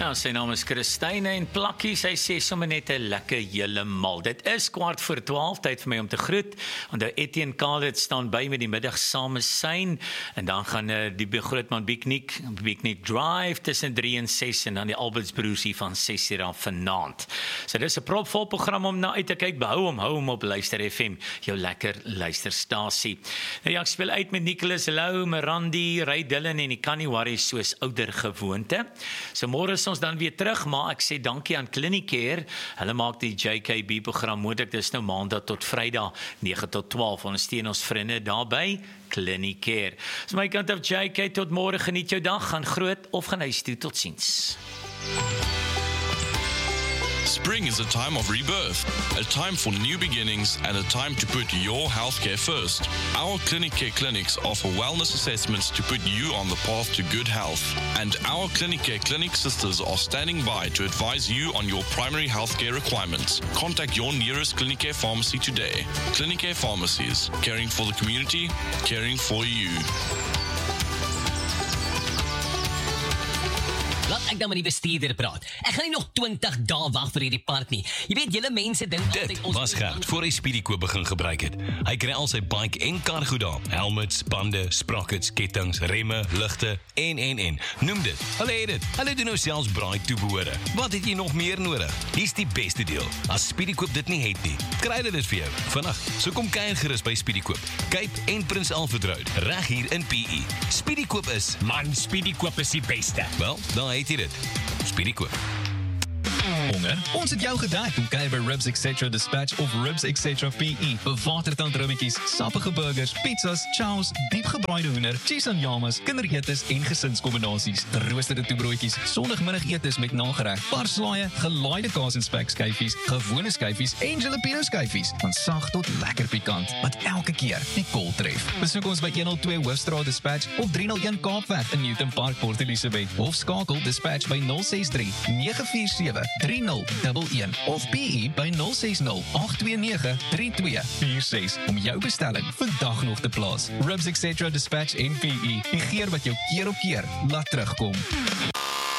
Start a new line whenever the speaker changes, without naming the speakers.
Ja, sy naam is Christine en Plakkie, sy sê sommer net 'n lekker heeltemal. Dit is 11:15, tyd vir my om te groet. Onthou Etienne Khalid staan by met die middag same sein en dan gaan die grootman Piknik Drive tussen 3 en 6 en dan die Alberts broers hier van 6 uur af vanaand. So dis 'n propvol program om na uit te kyk. Hou hom op Luister FM, jou lekker luisterstasie. Nou ja, ek speel uit met Nicholas Lou, Mirandi, Ray Dillon en die Canny Warriors soos ouer gewoonte. So môre is ons dan weer terug, maar ek sê dankie aan Clinicare. Hulle maak die JKB program moontlik. Dis nou maandag tot Vrydag 9 tot 12. Ons steun ons vriende daarby. Clinicare. So my kant af JK, tot môre, geniet jou dag, gaan groot of gaan huis toe, totsiens.
Spring is a time of rebirth, a time for new beginnings, and a time to put your healthcare first. Our Clinicare clinics offer wellness assessments to put you on the path to good health. And our Clinicare clinic sisters are standing by to advise you on your primary healthcare requirements. Contact your nearest Clinicare pharmacy today. Clinicare Pharmacies, caring for the community, caring for you.
Laat ek dan met die bestuurder praat. Ek gaan nie nog 20 dae wag vir hierdie part nie. Jy weet, julle mense dink
Dit was Gert voor hy Speedykoop begin gebruik het. Hy kry al sy bike en kar goed daar. Helmets, bande, sprockets, kettings, remme, ligte en. Noem dit. Hulle het dit. Hulle doen nou selfs braai toebehore. Wat het jy nog meer nodig? Hier's die beste deel. As Speedykoop dit nie het nie, kry hulle dit vir jou. Vandag, so kom kuier gerus by Speedykoop. Cape en Prins Alfred Road, reg hier in PE. Speedykoop is,
Man, Speedykoop is die beste.
wel, dan het jy dit. Speedykoop.
Honger? Ons het jou gedek. Kom kuier by Ribs Etc. Dispatch of Ribs Etc. PE. Bewatertand rummetjies, sappige burgers, pizzas, chows, diepgebraaide hoender, cheese en yamas, kinderetes en gesinskombinasies. Geroosterde toebroodjies, sondagmiddagetes met nagereg, parslaaie, gelaaide kaas en spekskyfies, gewone skyfies en jalapeno skyfies. Van sag tot lekker pikant, wat elke keer die kol tref. Besoek ons by 102 Hoofstraat Dispatch of 301 Kaapweg in Newton Park, Port Elizabeth. Of skakel Dispatch by 063 947 3011 of PE by 060 829 3246 om jou bestelling vandag nog te plaas. Ribs Etc. Dispatch en PE. Die geur wat jou keer op keer laat terugkom.